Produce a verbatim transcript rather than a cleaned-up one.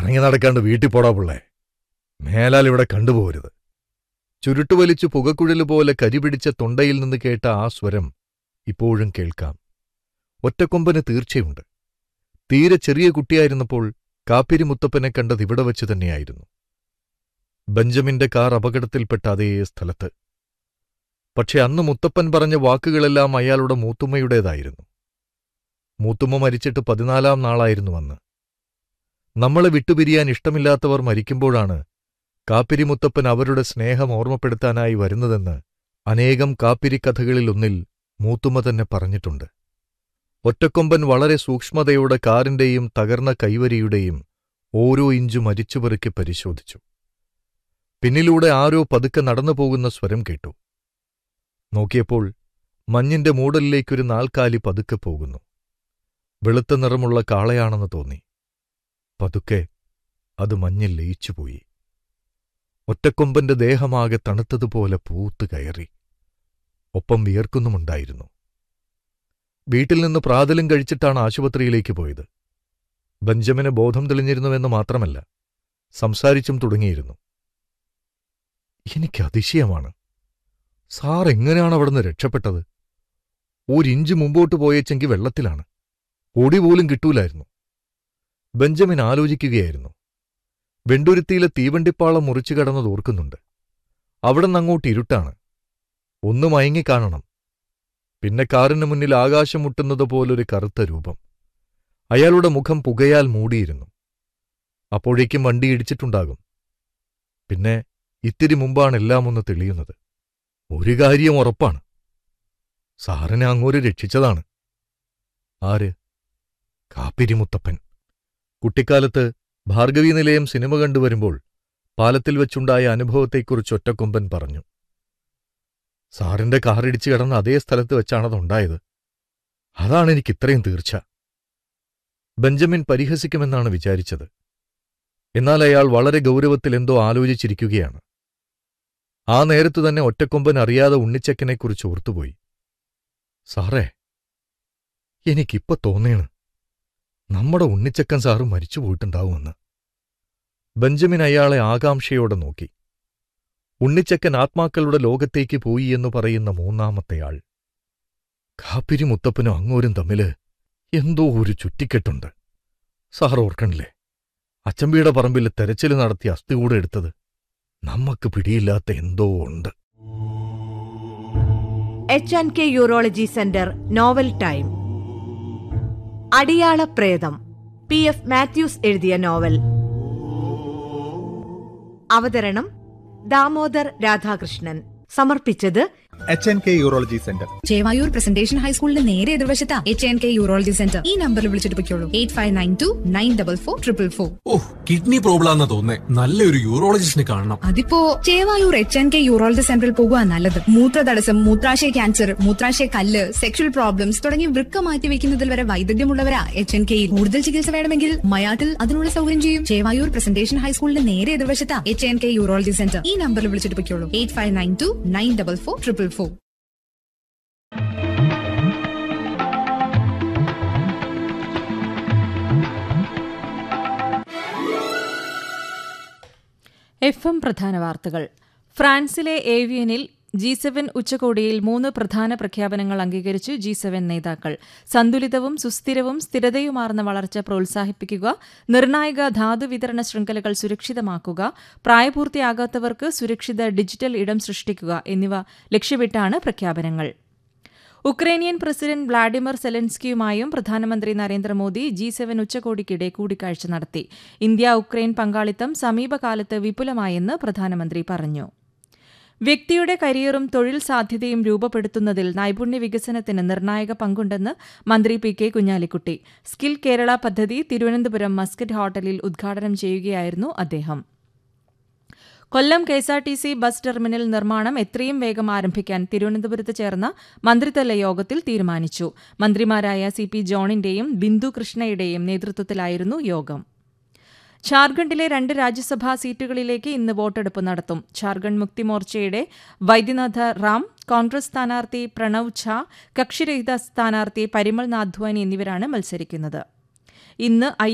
കറങ്ങി നടക്കാണ്ട് വീട്ടിൽ പോടാ പിള്ളേ. മേലാൽ ഇവിടെ കണ്ടുപോകരുത്. ചുരുട്ടുവലിച്ചു പുകക്കുഴല് പോലെ കരിപിടിച്ച തൊണ്ടയിൽ നിന്ന് കേട്ട ആ സ്വരം ഇപ്പോഴും കേൾക്കാം. ഒറ്റക്കൊമ്പന് തീർച്ചയുണ്ട്. തീരെ ചെറിയ കുട്ടിയായിരുന്നപ്പോൾ കാപ്പിരി മുത്തപ്പനെ കണ്ടത് ഇവിടെ വച്ച് തന്നെയായിരുന്നു. ബെഞ്ചമിന്റെ കാർ അപകടത്തിൽപ്പെട്ട അതേ സ്ഥലത്ത്. പക്ഷെ അന്ന് മുത്തപ്പൻ പറഞ്ഞ വാക്കുകളെല്ലാം അയാളുടെ മൂത്തുമ്മയുടേതായിരുന്നു. മൂത്തുമ്മ മരിച്ചിട്ട് പതിനാലാം നാളായിരുന്നു അന്ന്. നമ്മളെ വിട്ടുപിരിയാൻ ഇഷ്ടമില്ലാത്തവർ മരിക്കുമ്പോഴാണ് കാപ്പിരി മുത്തപ്പൻ അവരുടെ സ്നേഹം ഓർമ്മപ്പെടുത്താനായി വരുന്നതെന്ന് അനേകം കാപ്പിരി കഥകളിലൊന്നിൽ മൂത്തുമ്മ തന്നെ പറഞ്ഞിട്ടുണ്ട്. ഒറ്റക്കൊമ്പൻ വളരെ സൂക്ഷ്മതയോടെ കാറിന്റെയും തകർന്ന കൈവരിയുടെയും ഓരോ ഇഞ്ചു മരിച്ചുപെറുക്കി പരിശോധിച്ചു. പിന്നിലൂടെ ആരോ പതുക്കെ നടന്നുപോകുന്ന സ്വരം കേട്ടു. നോക്കിയപ്പോൾ മഞ്ഞിന്റെ മൂടലിലേക്കൊരു നാൽക്കാലി പതുക്കെ പോകുന്നു. വെളുത്ത നിറമുള്ള കാളയാണെന്ന് തോന്നി. പതുക്കെ അത് മഞ്ഞിൽ ലയിച്ചുപോയി. ഒറ്റക്കൊമ്പന്റെ ദേഹമാകെ തണുത്തതുപോലെ പൂത്തു കയറി. ഒപ്പം വിയർക്കുന്നുമുണ്ടായിരുന്നു. വീട്ടിൽ നിന്ന് പ്രാതലും കഴിച്ചിട്ടാണ് ആശുപത്രിയിലേക്ക് പോയത്. ബെഞ്ചമിന് ബോധം തെളിഞ്ഞിരുന്നുവെന്ന് മാത്രമല്ല, സംസാരിച്ചും തുടങ്ങിയിരുന്നു. എനിക്ക് അതിശയമാണ്. സാർ എങ്ങനെയാണ് അവിടുന്ന് രക്ഷപ്പെട്ടത്? ഒരിഞ്ച് മുമ്പോട്ട് പോയേച്ചെങ്കിൽ വെള്ളത്തിലാണ്. പൊടി പോലും കിട്ടൂലായിരുന്നു. ബെഞ്ചമിൻ ആലോചിക്കുകയായിരുന്നു. വെണ്ടുരുത്തിയിലെ തീവണ്ടിപ്പാളം മുറിച്ചു കടന്നത് ഓർക്കുന്നുണ്ട്. അവിടെ നിന്നങ്ങോട്ട് ഇരുട്ടാണ്. ഒന്ന് മയങ്ങിക്കാണണം. പിന്നെ കാറിന് മുന്നിൽ ആകാശം മുട്ടുന്നത് പോലൊരു കറുത്ത രൂപം. അയാളുടെ മുഖം പുകയാൽ മൂടിയിരുന്നു. അപ്പോഴേക്കും വണ്ടി ഇടിച്ചിട്ടുണ്ടാകും. പിന്നെ ഇത്തിരി മുമ്പാണ് എല്ലാം ഒന്ന് തെളിയുന്നത്. ഒരു കാര്യം ഉറപ്പാണ്, സാറിനെ അങ്ങോട്ട് രക്ഷിച്ചതാണ്. ആര്? കാപ്പിരി മുത്തപ്പൻ. കുട്ടിക്കാലത്ത് ഭാർഗവീ നിലയം സിനിമ കണ്ടുവരുമ്പോൾ പാലത്തിൽ വെച്ചുണ്ടായ അനുഭവത്തെക്കുറിച്ച് ഒറ്റക്കൊമ്പൻ പറഞ്ഞു. സാറിന്റെ കാറിടിച്ചു കിടന്ന അതേ സ്ഥലത്ത് വെച്ചാണതുണ്ടായത്. അതാണ് എനിക്കിത്രയും തീർച്ച. ബെഞ്ചമിൻ പരിഹസിക്കുമെന്നാണ് വിചാരിച്ചത്. എന്നാൽ അയാൾ വളരെ ഗൗരവത്തിൽ എന്തോ ആലോചിച്ചിരിക്കുകയാണ്. ആ നേരത്തു തന്നെ ഒറ്റക്കൊമ്പൻ അറിയാതെ ഉണ്ണിച്ചക്കനെക്കുറിച്ച് ഓർത്തുപോയി. സാറേ, എനിക്കിപ്പോ തോന്നേണ് നമ്മുടെ ഉണ്ണിച്ചക്കൻ സാറ് മരിച്ചുപോയിട്ടുണ്ടാവുമെന്ന്. ബെഞ്ചമിൻ അയാളെ ആകാംക്ഷയോടെ നോക്കി. ഉണ്ണിച്ചക്കൻ ആത്മാക്കളുടെ ലോകത്തേക്ക് പോയി എന്നു പറയുന്ന മൂന്നാമത്തെയാൾ. കാപ്പിരി മുത്തപ്പനും അങ്ങോരും തമ്മില് എന്തോ ഒരു ചുറ്റിക്കെട്ടുണ്ട്. സാർ ഓർക്കണില്ലേ, അച്ചമ്പിയുടെ പറമ്പിൽ തെരച്ചില് നടത്തി അസ്ഥി കൂടെ എടുത്തത്? നമ്മക്ക് പിടിയില്ലാത്ത എന്തോ ഉണ്ട്. H and K urology centre novel time. അടിയാള പ്രേതം, പി എഫ് മാത്യൂസ് എഴുതിയ നോവൽ. അവതരണം ദാമോദർ രാധാകൃഷ്ണൻ. സമർപ്പിച്ചത് H N K urology centre, Chevayur presentation ഹൈസ്കൂളിന്റെ നേരെ എതിർവശത്താ H N K urology centre. ഈ നമ്പറിൽ വിളിച്ചിട്ട് പൊയ്ക്കോളൂ. Eight five nine to nine double four triple four. Oh, kidney problem ആണെന്ന് തോന്നേ. നല്ലൊരു യൂറോളജിസ്റ്റിനെ കാണണം. അതിപ്പോ Chevayur H N K urology സെന്ററിൽ പോകുക നല്ലത്. മൂത്രതടസ്സം, മൂത്രാശയ ക്യാൻസർ, മൂത്രാശയ കല്ല്, സെക്ഷൽ പ്രോബ്ലംസ് തുടങ്ങി വൃക്ക മാറ്റി വെക്കുന്നതിൽ വരെ വൈദഗ്ധ്യമുള്ളവരാ എച്ച് എൻ കെയിൽ. കൂടുതൽ ചികിത്സ വേണമെങ്കിൽ മയാട്ടിൽ അതിനുള്ള സൗകര്യം ചെയ്യും. ചേവായൂർ പ്രസന്റേഷൻ ഹൈസ്കൂളിന്റെ നേരെ എതിർവശത്താ H N K urology centre. ഈ നമ്പറിൽ വിളിച്ചിട്ട് പൊയ്ക്കോളൂ. Eight five nine to nine double four triple four. F M പ്രധാന വാർത്തകൾ. ഫ്രാൻസിലെ ഏവിയനിൽ ജി സെവൻ ഉച്ചകോടിയിൽ മൂന്ന് പ്രധാന പ്രഖ്യാപനങ്ങൾ അംഗീകരിച്ചു ജി സെവൻ നേതാക്കൾ. സന്തുലിതവും സുസ്ഥിരവും സ്ഥിരതയുമാർന്ന വളർച്ച പ്രോത്സാഹിപ്പിക്കുക, നിർണായക ധാതു വിതരണ ശൃംഖലകൾ സുരക്ഷിതമാക്കുക, പ്രായപൂർത്തിയാകാത്തവർക്ക് സുരക്ഷിത ഡിജിറ്റൽ ഇടം സൃഷ്ടിക്കുക എന്നിവ ലക്ഷ്യമിട്ടാണ് പ്രഖ്യാപനങ്ങൾ. ഉക്രൈനിയൻ പ്രസിഡന്റ് വ്ളാഡിമിർ സെലൻസ്കിയുമായും പ്രധാനമന്ത്രി നരേന്ദ്രമോദി ജി സെവൻ ഉച്ചകോടിക്കിടെ കൂടിക്കാഴ്ച നടത്തി. ഇന്ത്യ ഉക്രൈൻ പങ്കാളിത്തം സമീപകാലത്ത് വിപുലമായെന്ന് പ്രധാനമന്ത്രി പറഞ്ഞു. വ്യക്തിയുടെ കരിയറും തൊഴിൽ സാധ്യതയും രൂപപ്പെടുത്തുന്നതിൽ നൈപുണ്യ വികസനത്തിന് നിർണായക പങ്കുണ്ടെന്ന് മന്ത്രി P K Kunhalikutty. Skill Kerala പദ്ധതി തിരുവനന്തപുരം മസ്കറ്റ് ഹോട്ടലിൽ ഉദ്ഘാടനം ചെയ്യുകയായിരുന്നു അദ്ദേഹം. കൊല്ലം K S R T C bus terminal നിർമ്മാണം എത്രയും വേഗം ആരംഭിക്കാൻ തിരുവനന്തപുരത്ത് ചേർന്ന മന്ത്രിതല യോഗത്തിൽ തീരുമാനിച്ചു. മന്ത്രിമാരായ സി പി ജോണിന്റെയും ബിന്ദു കൃഷ്ണയുടെയും നേതൃത്വത്തിലായിരുന്നു യോഗം. ഝാർഖണ്ഡിലെ രണ്ട് രാജ്യസഭാ സീറ്റുകളിലേക്ക് ഇന്ന് വോട്ടെടുപ്പ് നടത്തും. ഝാർഖണ്ഡ് മുക്തി മോർച്ചയുടെ വൈദ്യനാഥ റാം, കോൺഗ്രസ് സ്ഥാനാർത്ഥി പ്രണവ് ഝാ, കക്ഷിരഹിത സ്ഥാനാർത്ഥി പരിമൾ നാഥ്വാനി എന്നിവരാണ് മത്സരിക്കുന്നത്. ഇന്ന് ഐ